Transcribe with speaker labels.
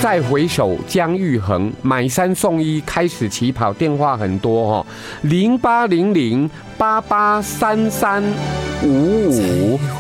Speaker 1: 再回首姜育恒，买3送1，开始起跑，电话很多哦，0800883355。